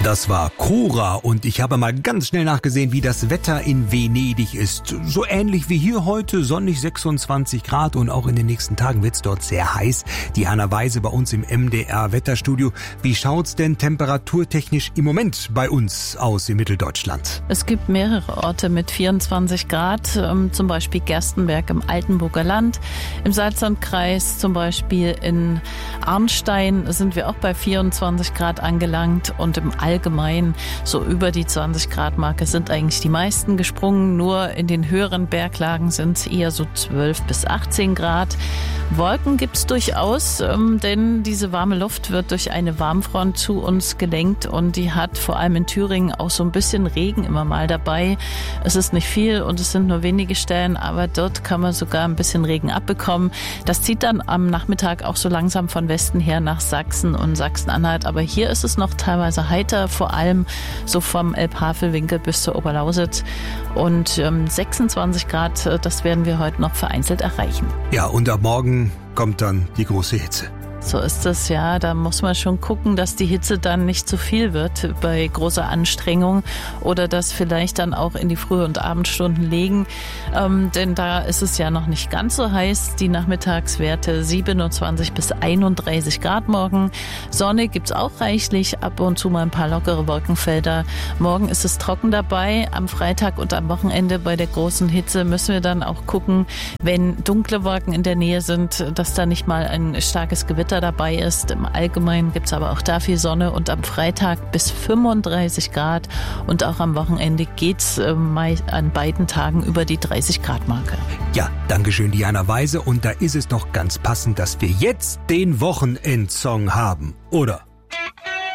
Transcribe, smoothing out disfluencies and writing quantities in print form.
Das war Cora und ich habe mal ganz schnell nachgesehen, wie das Wetter in Venedig ist. So ähnlich wie hier heute, sonnig 26 Grad und auch in den nächsten Tagen wird's dort sehr heiß. Die Hanna Weise bei uns im MDR Wetterstudio. Wie schaut's denn temperaturtechnisch im Moment bei uns aus in Mitteldeutschland? Es gibt mehrere Orte mit 24 Grad, zum Beispiel Gerstenberg im Altenburger Land. Im Salzlandkreis, zum Beispiel in Arnstein, sind wir auch bei 24 Grad angelangt und im Allgemein so über die 20 Grad Marke sind eigentlich die meisten gesprungen. Nur in den höheren Berglagen sind es eher so 12 bis 18 Grad. Wolken gibt's durchaus, denn diese warme Luft wird durch eine Warmfront zu uns gelenkt und die hat vor allem in Thüringen auch so ein bisschen Regen immer mal dabei. Es ist nicht viel und es sind nur wenige Stellen, aber dort kann man sogar ein bisschen Regen abbekommen. Das zieht dann am Nachmittag auch so langsam von Westen her nach Sachsen und Sachsen-Anhalt. Aber hier ist es noch teilweise heiter, vor allem so vom Elbhavelwinkel bis zur Oberlausitz. Und 26 Grad, das werden wir heute noch vereinzelt erreichen. Ja, und ab morgen kommt dann die große Hitze. So ist es, ja. Da muss man schon gucken, dass die Hitze dann nicht zu viel wird bei großer Anstrengung oder das vielleicht dann auch in die Früh- und Abendstunden legen. Denn da ist es ja noch nicht ganz so heiß. Die Nachmittagswerte 27 bis 31 Grad morgen. Sonne gibt's auch reichlich, ab und zu mal ein paar lockere Wolkenfelder. Morgen ist es trocken dabei. Am Freitag und am Wochenende bei der großen Hitze müssen wir dann auch gucken, wenn dunkle Wolken in der Nähe sind, dass da nicht mal ein starkes Gewitter dabei ist. Im Allgemeinen gibt es aber auch da viel Sonne und am Freitag bis 35 Grad und auch am Wochenende geht's an beiden Tagen über die 30 Grad Marke. Ja, dankeschön Diana Weise und da ist es doch ganz passend, dass wir jetzt den Wochenendsong haben, oder?